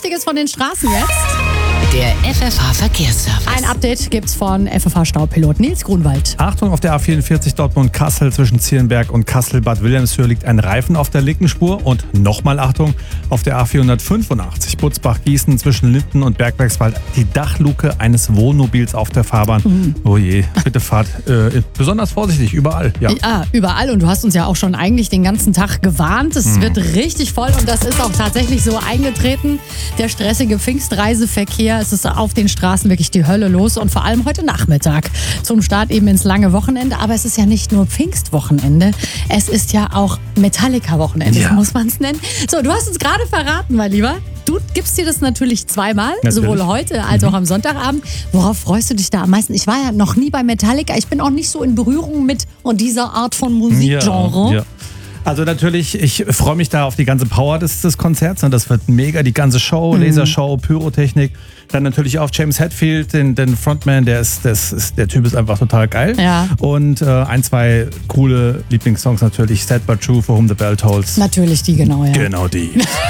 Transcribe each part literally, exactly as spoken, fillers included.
Wichtiges von den Straßen jetzt. Der F F H-Verkehrsservice. Ein Update gibt's von F F H-Staupilot Nils Grunwald. Achtung, auf der A vierundvierzig Dortmund-Kassel zwischen Zierenberg und Kassel-Bad Wilhelmshöhe liegt ein Reifen auf der linken Spur. Und nochmal Achtung, auf der A vierhundertfünfundachtzig Butzbach-Gießen zwischen Linden und Bergwerkswald die Dachluke eines Wohnmobils auf der Fahrbahn. Mhm. Oh je, bitte fahrt äh, besonders vorsichtig, überall. Ja. ja, überall. Und du hast uns ja auch schon eigentlich den ganzen Tag gewarnt. Es mhm. wird richtig voll und das ist auch tatsächlich so eingetreten. Der stressige Pfingstreiseverkehr, es ist auf den Straßen wirklich die Hölle los und vor allem heute Nachmittag zum Start eben ins lange Wochenende. Aber es ist ja nicht nur Pfingstwochenende, es ist ja auch Metallica-Wochenende, ja. so muss man es nennen. So, du hast uns gerade verraten, mein Lieber. Du gibst dir das natürlich zweimal, natürlich. Sowohl heute als mhm. auch am Sonntagabend. Worauf freust du dich da am meisten? Ich war ja noch nie bei Metallica. Ich bin auch nicht so in Berührung mit und dieser Art von Musikgenre. Ja, ja. Also natürlich, ich freue mich da auf die ganze Power des, des Konzerts. Das wird mega, die ganze Show, Lasershow, Pyrotechnik. Dann natürlich auf James Hetfield, den, den Frontman, der ist, das ist, der Typ ist einfach total geil. Ja. Und äh, ein, zwei coole Lieblingssongs natürlich. Sad But True, For Whom the Bell Tolls. Natürlich die, genau, ja. Genau die.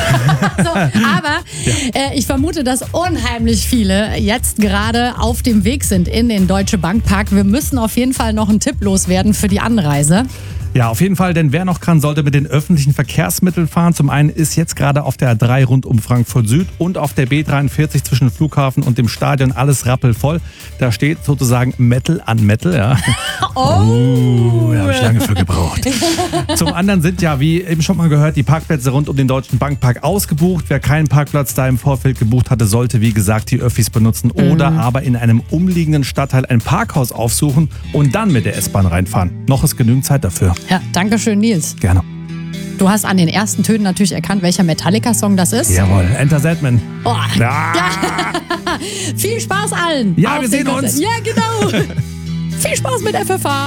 so, aber ja. äh, ich vermute, dass unheimlich viele jetzt gerade auf dem Weg sind in den Deutsche Bank Park. Wir müssen auf jeden Fall noch einen Tipp loswerden für die Anreise. Ja, auf jeden Fall, denn wer noch kann, sollte mit den öffentlichen Verkehrsmitteln fahren. Zum einen ist jetzt gerade auf der A drei rund um Frankfurt Süd und auf der B dreiundvierzig zwischen Flughafen und dem Stadion alles rappelvoll. Da steht sozusagen Metal an Metal. Ja. Oh, oh da habe ich lange für gebraucht. Zum anderen sind ja, wie eben schon mal gehört, die Parkplätze rund um den Deutschen Bankpark ausgebucht. Wer keinen Parkplatz da im Vorfeld gebucht hatte, sollte wie gesagt die Öffis benutzen mhm. oder aber in einem umliegenden Stadtteil ein Parkhaus aufsuchen und dann mit der S-Bahn reinfahren. Noch ist genügend Zeit dafür. Ja, danke schön, Nils. Gerne. Du hast an den ersten Tönen natürlich erkannt, welcher Metallica-Song das ist. Jawohl, Enter Sandman. Oh. Ja. Ja. Viel Spaß allen. Ja, wir sehen uns. Ja, genau. Viel Spaß mit F F H.